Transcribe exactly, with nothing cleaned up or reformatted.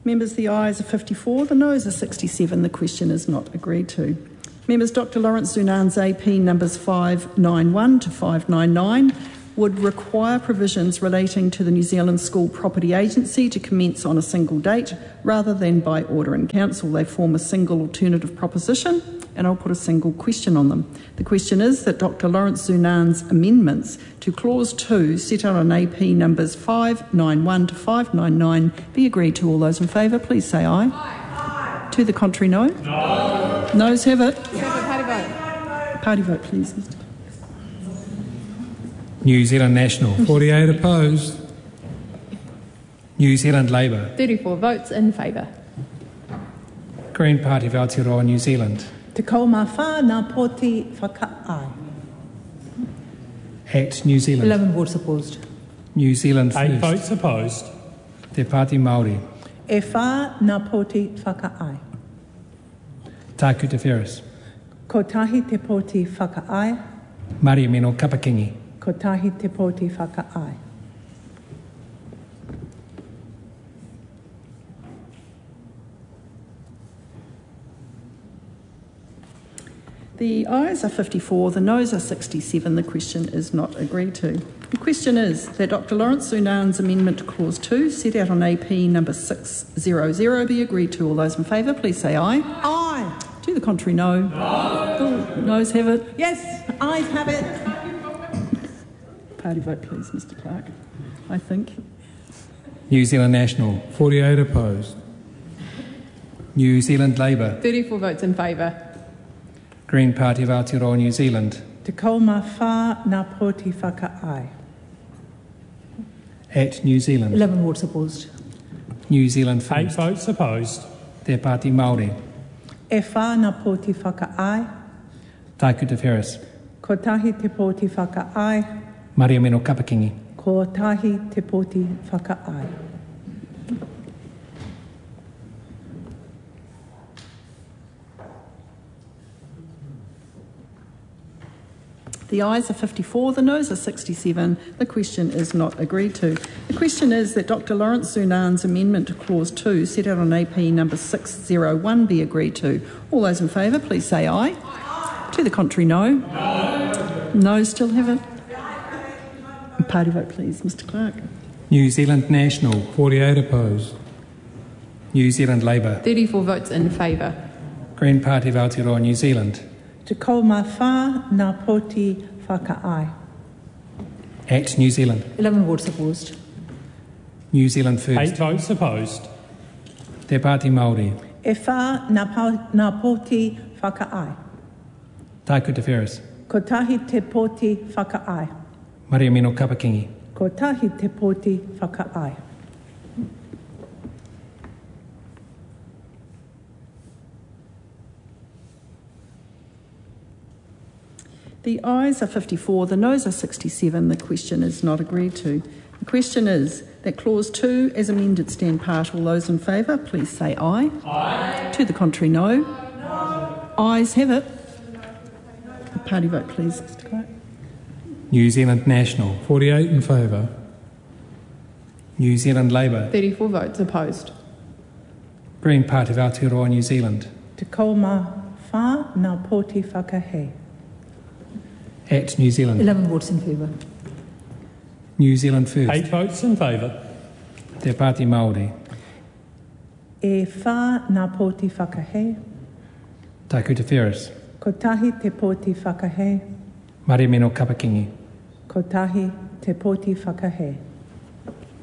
Members, the ayes are fifty-four, the noes are sixty-seven. The question is not agreed to. Members, Doctor Lawrence Zunan's A P numbers five ninety-one to five ninety-nine would require provisions relating to the New Zealand School Property Agency to commence on a single date rather than by order in council. They form a single alternative proposition, and I'll put a single question on them. The question is that Doctor Lawrence Zunan's amendments to Clause two set out on A P numbers five ninety-one to five ninety-nine be agreed to. All those in favour, please say aye. Aye. To the contrary, no? No. Noes have it. Party vote. Party vote, please, Mister New Zealand National, forty-eight opposed. New Zealand Labour, thirty-four votes in favour. Green Party of Aotearoa New Zealand. Te kaumawha nā poti whakaai. Act New Zealand. eleven votes opposed. New Zealand First. Eight votes opposed. Te Pāti Māori. E whā nā poti whakaai. Tāku Te Wheres. Ko tahi te poti whakaai. Maria Mino Kapakingi. Ko tahi te poti whakaai. The ayes are fifty-four, the noes are sixty-seven. The question is not agreed to. The question is that Doctor Lawrence Zunan's amendment to Clause two, set out on A P number six hundred, be agreed to. All those in favour, please say aye. Aye. To the contrary, no. No. Oh, noes have it. Yes, ayes have it. Party vote, please, Mister Clark, I think. New Zealand National, forty-eight opposed. New Zealand Labour, thirty-four votes in favour. Green Party of Aotearoa New Zealand. Te kaumawha nā poti whakaai. Act New Zealand. eleven votes opposed. New Zealand Eight First. votes opposed. Te Pāti Māori. E whā nā poti whakaai. Tāku Te Wheres. Ko tahi te poti whakaai. Maria Mino Kapakingi. Ko tahi te poti whakaai. The ayes are fifty-four, the noes are sixty-seven. The question is not agreed to. The question is that Doctor Lawrence Zunan's amendment to Clause two, set out on A P number six oh one, be agreed to. All those in favour, please say aye. Aye. To the contrary, no. No. No still have it. Party vote, please, Mister Clark. New Zealand National, forty-eight opposed. New Zealand Labour. thirty-four votes in favour. Green Party of Aotearoa New Zealand. Te kaumawha nā poti whakaai. Act New Zealand. eleven votes opposed. New Zealand First. Eight votes opposed. Te Pāti Māori. E whā nā, pa, nā poti whakaai. Tāku Te Wheres. Ko tahi te poti whakaai. Maria Mino Kapakingi. Ko tahi te poti whakaai. The ayes are fifty-four, the noes are sixty-seven. The question is not agreed to. The question is that Clause two, as amended, stand part. All those in favour, please say aye. Aye. To the contrary, no. No. Ayes have it. Party vote, please, Mister Clark. New Zealand National, forty-eight in favour. New Zealand Labour. thirty-four votes opposed. Green Party of Aotearoa New Zealand. Te kaumawha nā poti whakahei. Act New Zealand. eleven votes in favour. New Zealand First. Eight votes in favour. Te Pāti Māori. E whā nā poti whakahei. Tāku Te Wheres. Ko tahi te poti whakahei. Maria Mino Kapakingi. Ko tahi te poti whakahei.